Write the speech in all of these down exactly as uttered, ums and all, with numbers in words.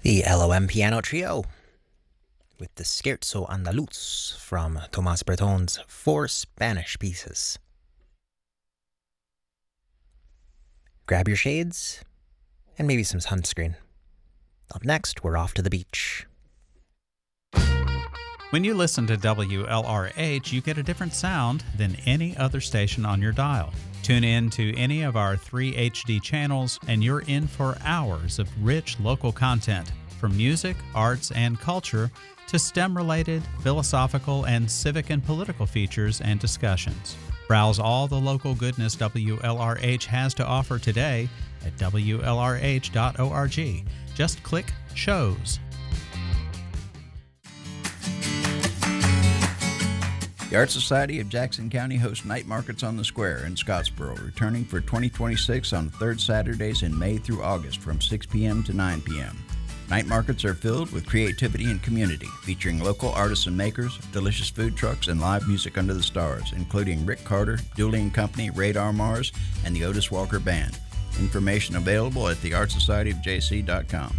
The L O M Piano Trio with the Scherzo Andaluz from Tomás Breton's Four Spanish Pieces. Grab your shades and maybe some sunscreen. Up next, we're off to the beach. When you listen to W L R H, you get a different sound than any other station on your dial. Tune in to any of our three H D channels, and you're in for hours of rich local content, from music, arts, and culture to STEM-related, philosophical, and civic and political features and discussions. Browse all the local goodness W L R H has to offer today at W L R H dot org. Just click Shows. The Art Society of Jackson County hosts night markets on the square in Scottsboro, returning for twenty twenty-six on the third Saturdays in May through August from six p.m. to nine p.m. Night markets are filled with creativity and community, featuring local artists and makers, delicious food trucks, and live music under the stars, including Rick Carter, Dooley and Company, Radar Mars, and the Otis Walker Band. Information available at the art society of j c dot com.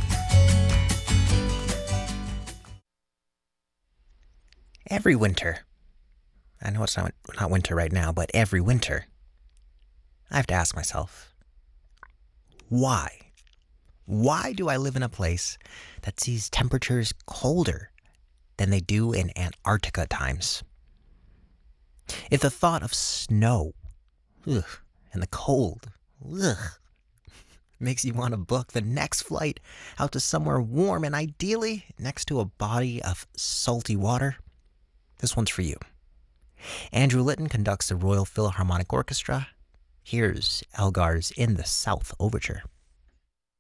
Every winter, I know it's not, not winter right now, but every winter, I have to ask myself, why? Why do I live in a place that sees temperatures colder than they do in Antarctica times? If the thought of snow, ugh, and the cold, ugh, makes you want to book the next flight out to somewhere warm and ideally next to a body of salty water, this one's for you. Andrew Litton conducts the Royal Philharmonic Orchestra. Here's Elgar's In the South Overture.